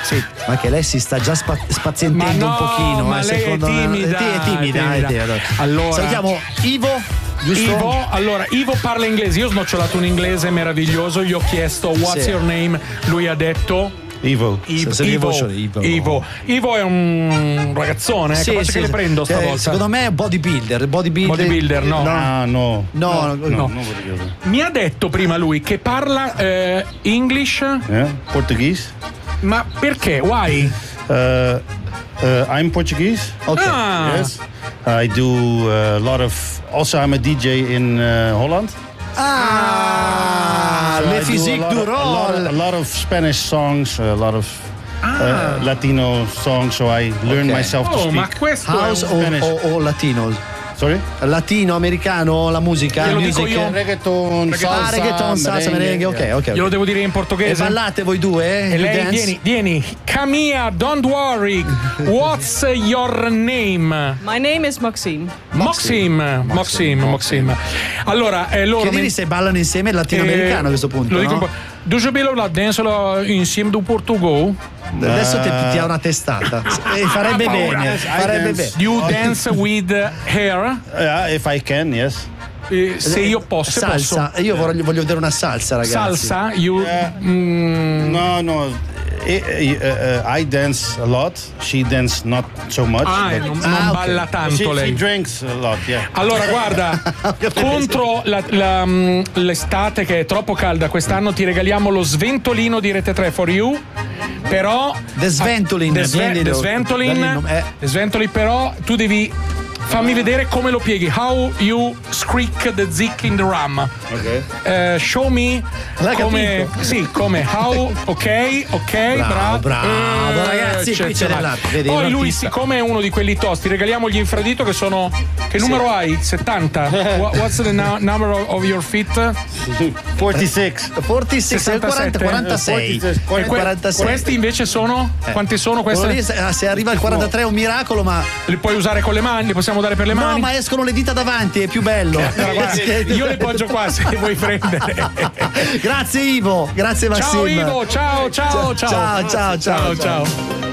Ma che lei si sta già spazientendo un pochino. Ma lei secondo è timida. È timida. Allora, salutiamo Ivo. Giusto? Ivo parla inglese. Io ho snocciolato un inglese meraviglioso. Gli ho chiesto what's your name. Lui ha detto Ivo è un ragazzone, capace che le prendo stavolta. Secondo me è bodybuilder, no. Mi ha detto prima lui che parla English, Portuguese. ma perché? Why? I'm Portuguese. Okay. Yes. I do a lot of. Also, I'm a DJ in Holland. Le physique du rôle. A lot of Spanish songs, a lot of Latino songs, so I learn myself to speak. Ma questo house o latino? Sorry? Latino, americano, la musica, Glielo music, dico io. Reggaeton, salsa, merengue, ok. Glielo devo dire in portoghese. E ballate voi due? E lei, vieni. Come here, don't worry. What's your name? My name is Maxime. Maxime. Allora, loro. Chiedili se ballano insieme il latinoamericano a questo punto. Lo dico un po'. Dove la dance insieme do Portugal? Adesso ti ha una testata. Farebbe bene. You dance with hair? If I can, yes. Se io posso. Salsa. Io voglio vedere una salsa, ragazzi. Salsa? No. I dance a lot. She dance not so much. Non balla tanto lei. She drinks a lot, yeah. Allora guarda, contro l'estate che è troppo calda quest'anno ti regaliamo lo sventolino di Rete 3 for you. Però The Sventolin, però tu devi fammi vedere come lo pieghi. How you squeak the zick in the rum. Ok. Show me come. Sì, come how. Ok, bravo, ragazzi. Qui c'è vai. Poi lui, siccome è uno di quelli tosti, regaliamo gli infradito che sono. Che numero hai? 70. What's the number of your feet? 46. 46. Questi invece sono? Quanti sono questi? Se arriva il 43 è un miracolo, ma. Li puoi usare con le mani? Li possiamo dare per le mani? No, ma escono le dita davanti, è più bello. Io le poggio qua se li vuoi prendere. Grazie Ivo, grazie Maxime. Ciao Ivo, ciao.